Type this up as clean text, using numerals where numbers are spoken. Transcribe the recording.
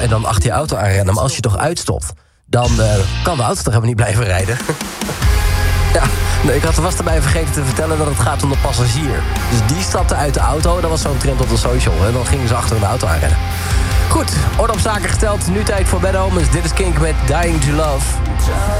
en dan achter je auto aanrennen. Maar als je toch uitstopt, dan kan de auto toch helemaal niet blijven rijden. Ja, nee, ik was erbij vergeten te vertellen dat het gaat om de passagier. Dus die stapte uit de auto, dat was zo'n trend op de social. En dan gingen ze achter de auto aanrennen. Goed, orde op zaken gesteld. Nu tijd voor Bad Omens. Dit is Kink met Dying to Love.